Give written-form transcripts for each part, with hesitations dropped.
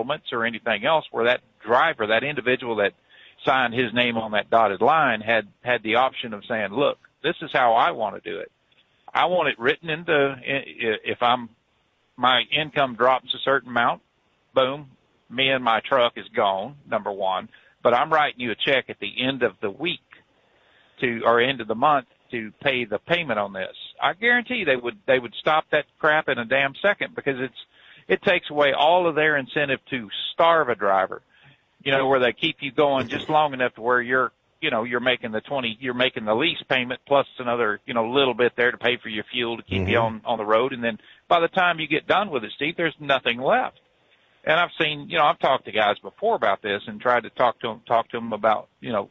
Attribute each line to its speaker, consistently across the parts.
Speaker 1: settlements or anything else, where that driver, that individual that signed his name on that dotted line had the option of saying, look, this is how I want to do it. I want it written into, if my income drops a certain amount, boom, me and my truck is gone, number one. But I'm writing you a check at the end of the week or end of the month to pay the payment on this. I guarantee they would stop that crap in a damn second, because it takes away all of their incentive to starve a driver. Where they keep you going just long enough to where you're making the lease payment plus another, little bit there to pay for your fuel to keep you on the road. And then by the time you get done with it, Steve, there's nothing left. And I've seen, I've talked to guys before about this and tried to talk to them about,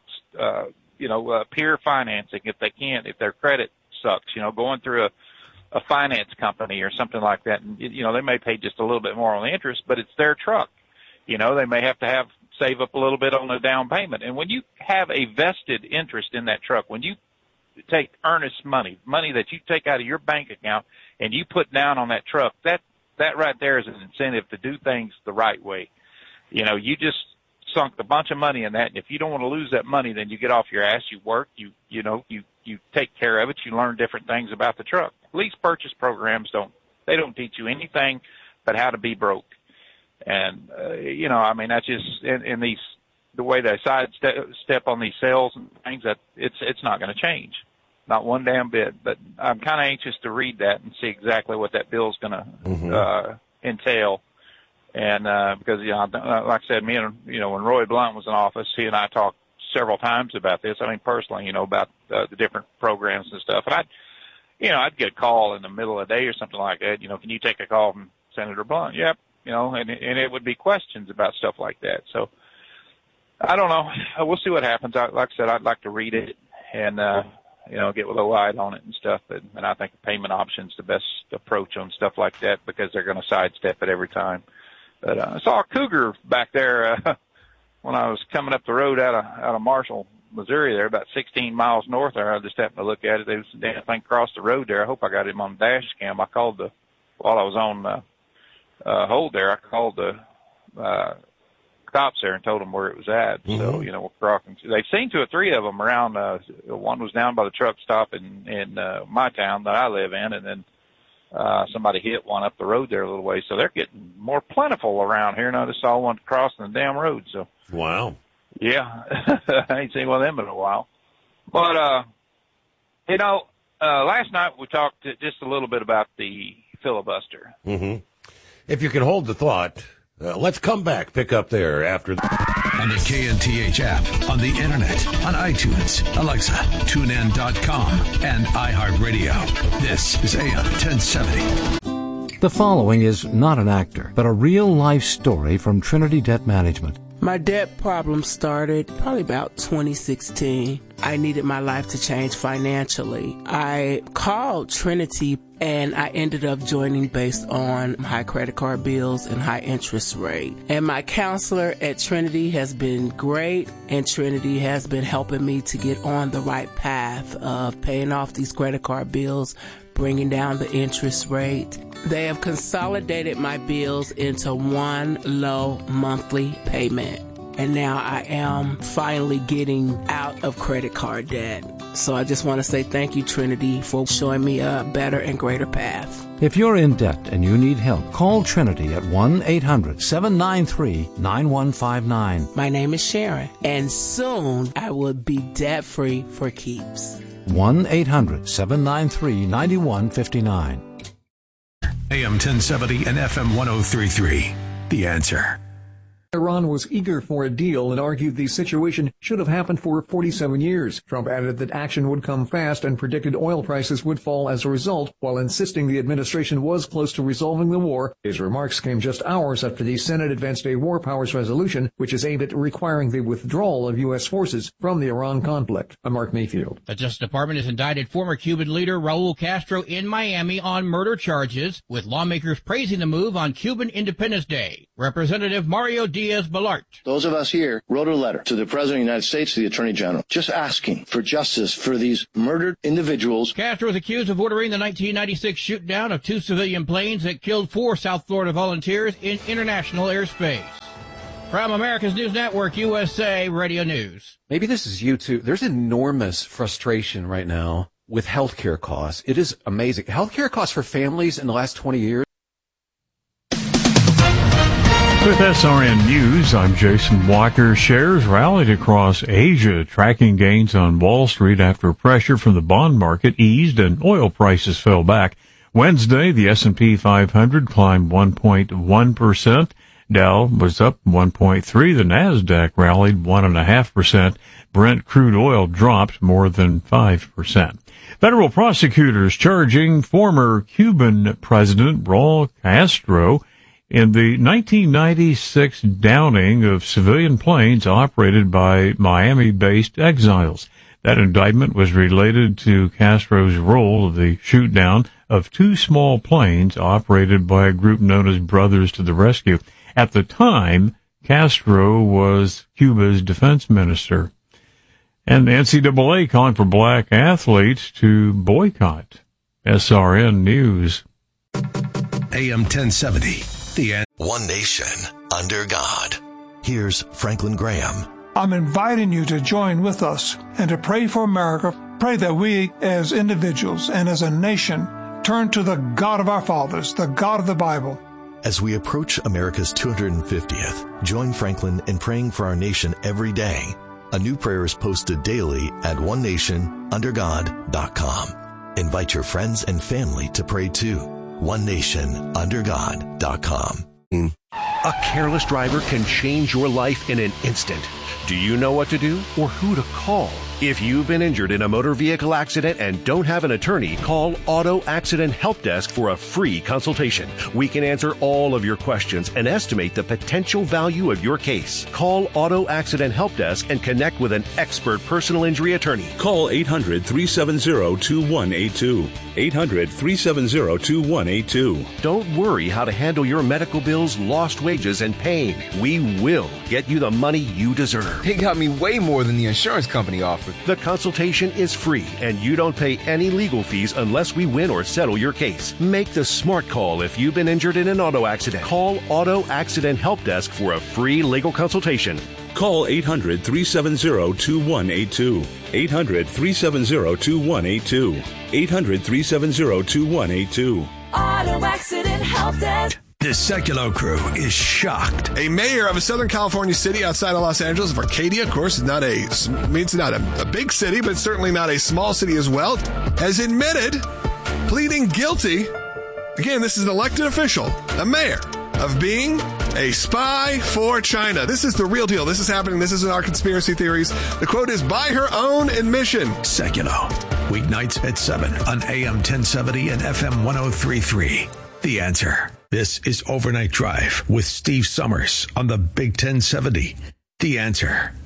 Speaker 1: peer financing if if their credit sucks, going through a finance company or something like that. And, they may pay just a little bit more on the interest, but it's their truck. They may have to save up a little bit on the down payment. And when you have a vested interest in that truck, when you take earnest money that you take out of your bank account and you put down on that truck, that right there is an incentive to do things the right way. You just sunk a bunch of money in that. And if you don't want to lose that money, then you get off your ass, you work, you take care of it, you learn different things about the truck. Lease purchase programs don't teach you anything but how to be broke. And, that's just in the way they sidestep on these sales and things, that it's not going to change. Not one damn bit. But I'm kind of anxious to read that and see exactly what that bill's going to entail. And because, like I said, when Roy Blunt was in office, he and I talked several times about this. I mean, personally, about the different programs and stuff. And I'd get a call in the middle of the day or something like that. Can you take a call from Senator Blunt? Yep. And it would be questions about stuff like that. So I don't know. We'll see what happens. Like I said, I'd like to read it and, get with a light on it and stuff. And I think the payment option's the best approach on stuff like that, because they're going to sidestep it every time. But I saw a cougar back there when I was coming up the road out of Marshall, Missouri there, about 16 miles north there. I just happened to look at it. There was a damn thing across the road there. I hope I got him on the dash cam. I called while I was on hold there, I called the cops there and told them where it was at. So, we're crossing. They've seen 2 or 3 of them around. One was down by the truck stop in my town that I live in, and then somebody hit one up the road there a little way. So they're getting more plentiful around here, and I just saw one crossing the damn road. So
Speaker 2: wow,
Speaker 1: yeah, I ain't seen one of them in a while. But last night we talked just a little bit about the filibuster.
Speaker 2: If you can hold the thought, let's come back, pick up there after.
Speaker 3: On the KNTH app, on the internet, on iTunes, Alexa, TuneIn.com, and iHeartRadio. This is AM 1070.
Speaker 4: The following is not an actor, but a real-life story from Trinity Debt Management.
Speaker 5: My debt problem started probably about 2016. I needed my life to change financially. I called Trinity and I ended up joining based on high credit card bills and high interest rate. And my counselor at Trinity has been great, and Trinity has been helping me to get on the right path of paying off these credit card bills, bringing down the interest rate. They have consolidated my bills into one low monthly payment. And now I am finally getting out of credit card debt. So I just want to say thank you, Trinity, for showing me a better and greater path.
Speaker 4: If you're in debt and you need help, call Trinity at 1-800-793-9159.
Speaker 5: My name is Sharon, and soon I will be debt-free for keeps.
Speaker 4: 1-800-793-9159.
Speaker 3: AM 1070 and FM 1033. The Answer.
Speaker 6: Iran was eager for a deal and argued the situation should have happened for 47 years. Trump added that action would come fast and predicted oil prices would fall as a result, while insisting the administration was close to resolving the war. His remarks came just hours after the Senate advanced a war powers resolution, which is aimed at requiring the withdrawal of U.S. forces from the Iran conflict. I'm Mark Mayfield.
Speaker 7: The Justice Department has indicted former Cuban leader Raul Castro in Miami on murder charges, with lawmakers praising the move on Cuban Independence Day. Representative Mario Diaz-Balart.
Speaker 8: Those of us here wrote a letter to the President of the United States, to the Attorney General, just asking for justice for these murdered individuals.
Speaker 7: Castro is accused of ordering the 1996 shoot-down of 2 civilian planes that killed 4 South Florida volunteers in international airspace. From America's News Network, USA Radio News.
Speaker 9: Maybe this is you too. There's enormous frustration right now with healthcare costs. It is amazing. Healthcare costs for families in the last 20 years.
Speaker 10: With SRN News, I'm Jason Walker. Shares rallied across Asia, tracking gains on Wall Street after pressure from the bond market eased and oil prices fell back. Wednesday, the S&P 500 climbed 1.1%. Dow was up 1.3%. The Nasdaq rallied 1.5%. Brent crude oil dropped more than 5%. Federal prosecutors charging former Cuban President Raul Castro in the 1996 downing of civilian planes operated by Miami-based exiles. That indictment was related to Castro's role of the shoot-down of two small planes operated by a group known as Brothers to the Rescue. At the time, Castro was Cuba's defense minister. And the NCAA calling for black athletes to boycott. SRN News.
Speaker 3: AM 1070.
Speaker 11: One Nation, under God. Here's Franklin Graham.
Speaker 12: I'm inviting you to join with us and to pray for America. Pray that we as individuals and as a nation turn to the God of our fathers, the God of the Bible.
Speaker 11: As we approach America's 250th, join Franklin in praying for our nation every day. A new prayer is posted daily at onenationundergod.com. Invite your friends and family to pray too. onenationundergod.com.
Speaker 13: A careless driver can change your life in an instant. Do you know what to do or who to call? If you've been injured in a motor vehicle accident and don't have an attorney, call Auto Accident Help Desk for a free consultation. We can answer all of your questions and estimate the potential value of your case. Call Auto Accident Help Desk and connect with an expert personal injury attorney.
Speaker 14: Call 800-370-2182. 800-370-2182.
Speaker 13: Don't worry how to handle your medical bills, lost wages, and pain. We will get you the money you deserve.
Speaker 15: They got me way more than the insurance company offered.
Speaker 13: The consultation is free, and you don't pay any legal fees unless we win or settle your case. Make the smart call if you've been injured in an auto accident. Call Auto Accident Help Desk for a free legal consultation.
Speaker 14: Call 800-370-2182. 800-370-2182. 800-370-2182.
Speaker 16: Auto Accident Help Desk.
Speaker 3: The Sekulow crew is shocked.
Speaker 17: A mayor of a Southern California city outside of Los Angeles, of Arcadia, of course, it's not a big city, but certainly not a small city as well, has admitted pleading guilty. Again, this is an elected official, a mayor, of being a spy for China. This is the real deal. This is happening. This isn't our conspiracy theories. The quote is, by her own admission.
Speaker 3: Sekulow, weeknights at 7 on AM 1070 and FM 103.3. The Answer. This is Overnight Drive with Steve Summers on the Big 1070. The Answer.